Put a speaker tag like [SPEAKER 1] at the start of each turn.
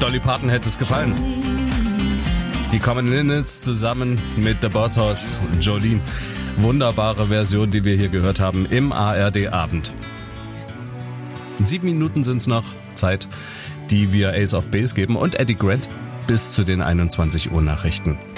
[SPEAKER 1] Dolly Parton hätte es gefallen. Die Common Linnets zusammen mit The Boss Hoss und Jolene. Wunderbare Version, die wir hier gehört haben im ARD-Abend. 7 Minuten sind es noch, Zeit, die wir Ace of Base geben und Eddie Grant bis zu den 21 Uhr Nachrichten.